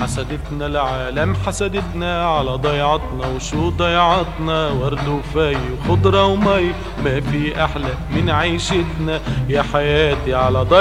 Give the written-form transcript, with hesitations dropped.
حسدتنا العالم حسدتنا على ضيعتنا، وشو ضيعتنا؟ ورد وفي وخضرة ومي، ما في أحلى من عيشتنا يا حياتي على